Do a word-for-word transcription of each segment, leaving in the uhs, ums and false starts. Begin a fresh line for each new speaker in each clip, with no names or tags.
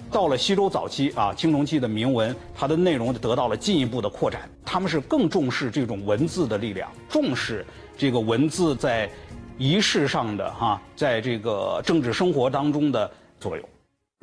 到了西周早期啊，青铜器的铭文，它的内容得到了进一步的扩展。他们是更重视这种文字的力量，重视这个文字在仪式上的哈、啊，在这个政治生活当中的作用。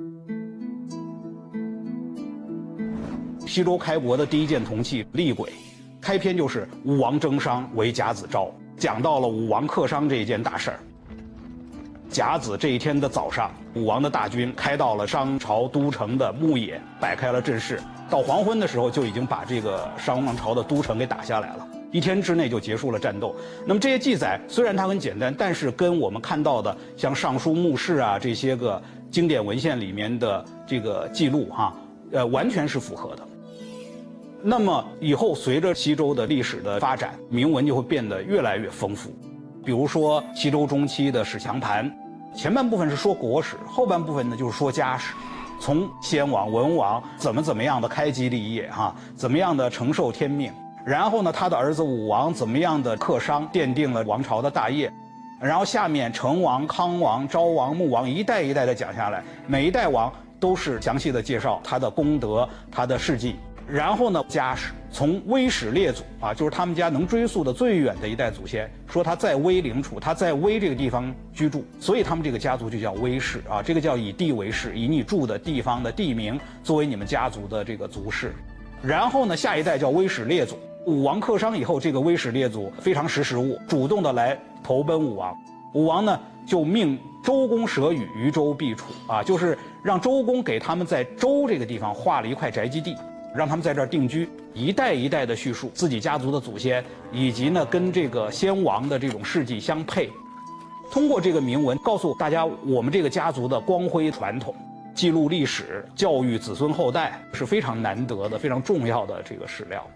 西周开国的第一件铜器厉鬼，开篇就是武王征商为甲子召，讲到了武王克商这一件大事儿。甲子这一天的早上，武王的大军开到了商朝都城的牧野，摆开了阵势。到黄昏的时候，就已经把这个商王朝的都城给打下来了。一天之内就结束了战斗。那么这些记载虽然它很简单，但是跟我们看到的像《尚书》《墓志》啊这些个经典文献里面的这个记录哈、啊，呃，完全是符合的。那么以后随着西周的历史的发展，铭文就会变得越来越丰富。比如说西周中期的史强盘，前半部分是说国史，后半部分呢就是说家史，从先王文王怎么怎么样的开基立业哈、啊，怎么样的承受天命，然后呢他的儿子武王怎么样的克商，奠定了王朝的大业，然后下面成王、康王、昭王、穆王一代一代的讲下来，每一代王都是详细的介绍他的功德、他的事迹。然后呢，家史从威始列祖啊，就是他们家能追溯的最远的一代祖先，说他在威陵处，他在威这个地方居住，所以他们这个家族就叫威氏啊，这个叫以地为氏，以你住的地方的地名作为你们家族的这个族氏。然后呢，下一代叫威始列祖，武王克商以后，这个威始列祖非常识时务，主动的来投奔武王。武王呢就命周公舍宇于周必处啊，就是让周公给他们在周这个地方划了一块宅基地。让他们在这儿定居，一代一代的叙述自己家族的祖先，以及呢跟这个先王的这种事迹相配。通过这个铭文告诉大家我们这个家族的光辉传统，记录历史，教育子孙后代，是非常难得的、非常重要的这个史料。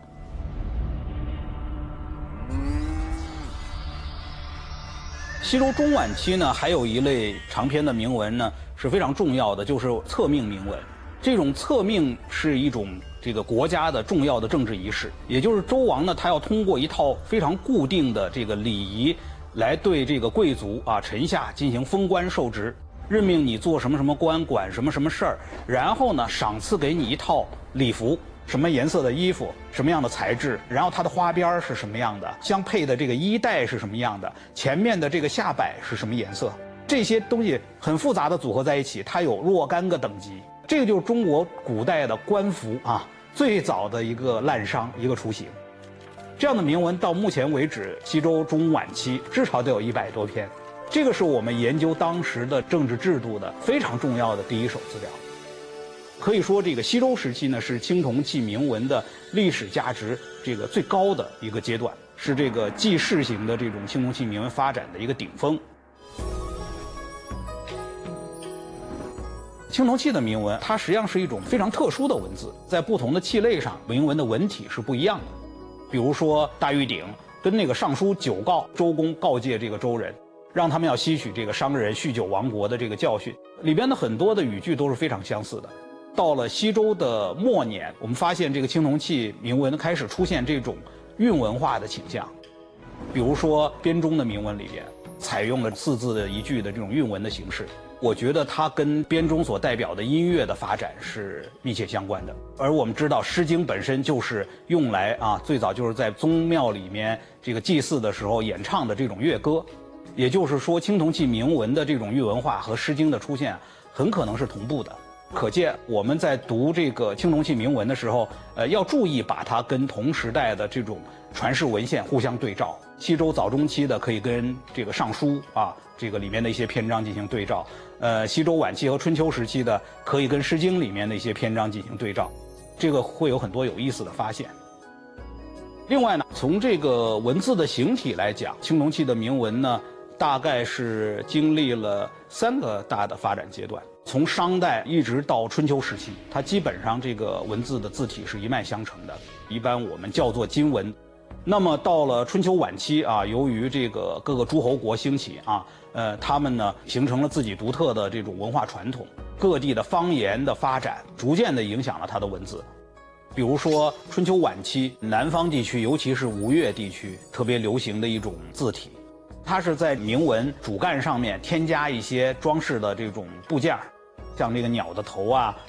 西周中晚期呢，还有一类长篇的铭文呢是非常重要的，就是册命铭文。这种册命是一种这个国家的重要的政治仪式，也就是周王呢，他要通过一套非常固定的这个礼仪，来对这个贵族啊臣下进行封官授职，任命你做什么什么官，管什么什么事儿，然后呢赏赐给你一套礼服，什么颜色的衣服，什么样的材质，然后它的花边是什么样的，相配的这个衣带是什么样的，前面的这个下摆是什么颜色，这些东西很复杂的组合在一起，它有若干个等级。这个就是中国古代的官服啊，最早的一个滥觞，一个雏形。这样的铭文到目前为止，西周中晚期至少得有一百多篇。这个是我们研究当时的政治制度的非常重要的第一手资料。可以说，这个西周时期呢，是青铜器铭文的历史价值这个最高的一个阶段，是这个记事型的这种青铜器铭文发展的一个顶峰。青铜器的铭文，它实际上是一种非常特殊的文字，在不同的器类上，铭文的文体是不一样的。比如说大玉鼎跟那个尚书九告，周公告诫这个周人，让他们要吸取这个商人酗酒亡国的这个教训，里边的很多的语句都是非常相似的。到了西周的末年，我们发现这个青铜器铭文开始出现这种韵文化的倾向，比如说编钟的铭文里边采用了四字的一句的这种韵文的形式。我觉得它跟编钟所代表的音乐的发展是密切相关的，而我们知道《诗经》本身就是用来啊，最早就是在宗庙里面这个祭祀的时候演唱的这种乐歌，也就是说，青铜器铭文的这种韵文化和《诗经》的出现很可能是同步的。可见我们在读这个青铜器铭文的时候，呃，要注意把它跟同时代的这种传世文献互相对照。西周早中期的可以跟这个《尚书》啊，这个里面的一些篇章进行对照。呃，西周晚期和春秋时期的可以跟《诗经》里面的一些篇章进行对照，这个会有很多有意思的发现。另外呢，从这个文字的形体来讲，青铜器的铭文呢，大概是经历了三个大的发展阶段。从商代一直到春秋时期，它基本上这个文字的字体是一脉相承的，一般我们叫做金文。那么到了春秋晚期啊，由于这个各个诸侯国兴起啊，呃，他们呢形成了自己独特的这种文化传统，各地的方言的发展，逐渐的影响了它的文字。比如说春秋晚期，南方地区，尤其是吴越地区，特别流行的一种字体，它是在铭文主干上面添加一些装饰的这种部件，像这个鸟的头啊，